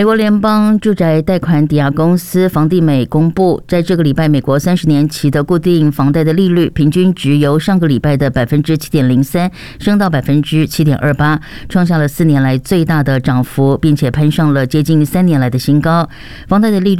美国联邦住宅贷款抵押公司房地美公布，在这个礼拜，美国30年期的固定房贷的利率平均值由上个礼拜的 7.03% 升到 7.28%， 创下了4年来最大的涨幅，并且攀上了接近3年来的新高。房贷的利率